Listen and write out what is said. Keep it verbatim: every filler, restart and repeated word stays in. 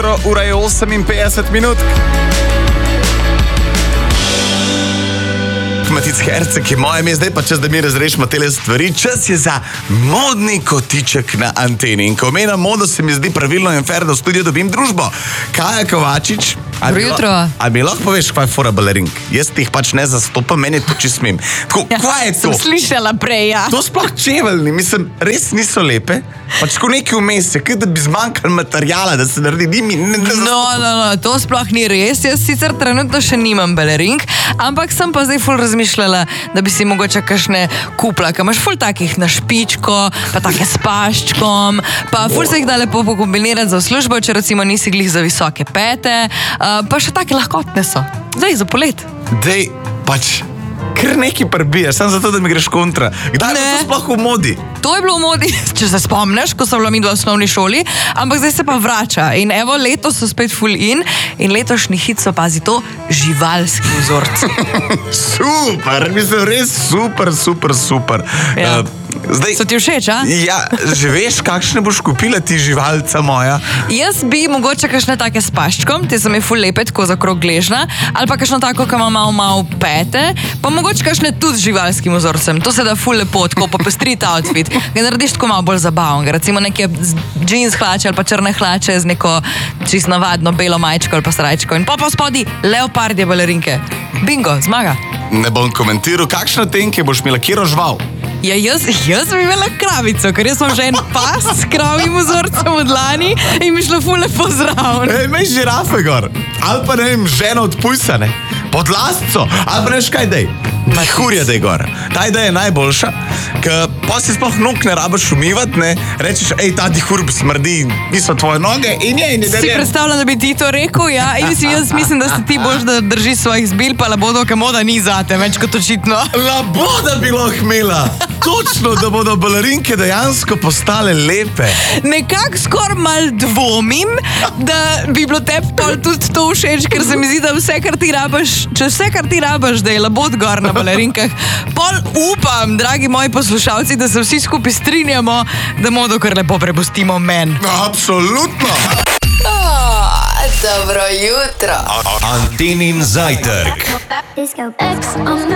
jutro, ura je oseminpetdeset minut. Matic Herceg je moje ime, zdaj pa čas, da mi razrešimo tele stvari. Čas je za modni kotiček na anteni. In ko omenjam modo, se mi zdi pravilno in fair, da v studiu dobim družbo. Kaja Kovačič. Dobro jutro. A mi lahko poveš, kaj je fora balerink? Jaz tih pač ne zastopam, meni to, če smem. Tako, Ja, kaj je to? sem slišala prej, ja. To sploh čeveljni, mislim, res niso lepe. Pač ko neki vmes je, kaj da bi zmanjkalo materijala, da se naredi dimi. Ne, ne No, no, no, to sploh ni res. Jaz sicer trenutno še nimam balerink, ampak sem pa zdaj ful razmišljala, da bi si mogoče kakšne kupla, ker imaš ful takih na špičko, pa take s paščkom, pa ful se jih da lepo pokombinirati za službo, če recimo nisi glih za visoke pete, uh, pa še take lahkotne so. Zdaj, za polet. Dej, pač, kar neki prbiješ, samo zato, da mi greš kontra. Kdaj je Ne. to sploh v modi? To je bilo v modi, če se spomniš, ko so bila midva v osnovni šoli, ampak zdaj se pa vrača. In evo, letos so spet full in in letošnji hit so, pazi to, živalski vzorci. Super, mislim, res super, super, super. Ja. Uh, zdaj, So ti všeč, a? ja, že veš, kakšne boš kupila ti živalca moja? Jaz bi mogoče kakšne take s paščkom, te so mi ful lepe, tako za krog gležna, ali pa kakšno tako, ki ima malo, malo pete, pa mogoče kakšne tudi z živalskim vzorcem. To se da ful lepo, tako popestriti outfit. Ga narediš tako malo bolj zabavnega. Recimo neke jeans hlače ali pa črne hlače z neko čisto navadno belo majčko ali pa srajčko. In pa pa spodi leopardje balerinke. Bingo, zmaga. Ne bom komentiral, kakšne tenke boš imela, kjero žival? Ja, jaz, jaz bi imela kravico, ker jaz sem že en pas s kravjim vzorcem od lani in mi šlo ful lepo zraven. Ej, imej žirafe gor. Ali pa ne vem, žena od pujsa, ne? Pod lasco. Ali pa neš kaj dej. Dihurja dej gor. Ta ideja je najboljša, ker pa si sploh nog ne rabiš umivati, ne? Rečeš, ej, ta dihur smrdi, niso tvoje noge in je, in je Si delje. predstavljam, da bi ti to rekel, ja? In mislim, jaz mislim, da si ti boš, da držiš svojih zbil, pa labodo, ker moda ni zate, več kot očitno. Laboda bi lahko imela. Točno, da bodo balerinke dejansko postale lepe. Nekako skoraj mal dvomim, da bi bilo tebi pol tudi to všeč, ker se mi zdi, da vse, kar ti rabiš, če vse, kar ti rabiš, da je labod gor na balerinkah, pol upam, dragi moji poslušalci, da se vsi skupaj strinjamo, da modo kar lepo prepustimo meni. Absolutno. Dobro jutro. Antenin zajtrk. Disco.